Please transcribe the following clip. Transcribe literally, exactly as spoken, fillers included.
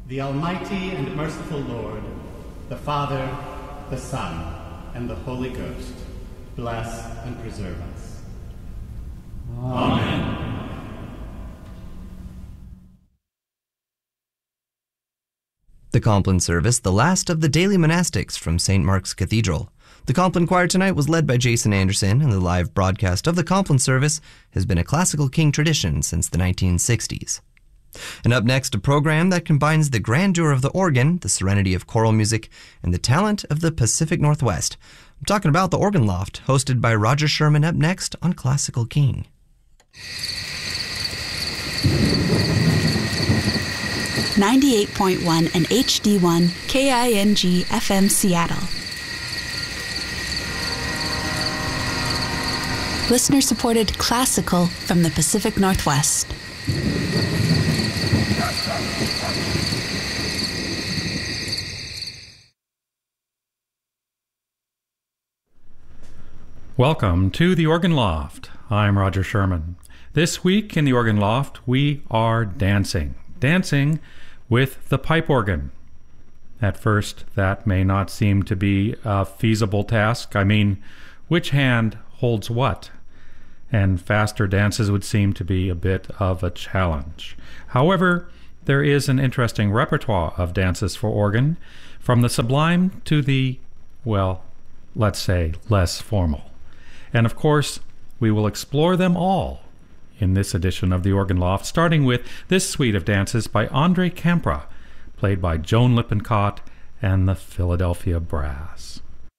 The Almighty and merciful Lord, the Father, the Son, and the Holy Ghost, bless and preserve us. Amen. The Compline service, the last of the daily monastics from Saint Mark's Cathedral. The Compline choir tonight was led by Jason Anderson, and the live broadcast of the Compline service has been a classical king tradition since the nineteen sixties. And up next, a program that combines the grandeur of the organ, the serenity of choral music, and the talent of the Pacific Northwest. I'm talking about the Organ Loft, hosted by Roger Sherman, up next on Classical King. ninety-eight point one and H D one K I N G F M Seattle. Listener-supported classical from the Pacific Northwest. Welcome to the Organ Loft. I'm Roger Sherman. This week in the Organ Loft, we are dancing. Dancing with the pipe organ. At first, that may not seem to be a feasible task. I mean, which hand holds what? And faster dances would seem to be a bit of a challenge. However, there is an interesting repertoire of dances for organ, from the sublime to the, well, let's say, less formal. And of course, we will explore them all in this edition of the Organ Loft, starting with this suite of dances by Andre Campra, played by Joan Lippincott and the Philadelphia Brass.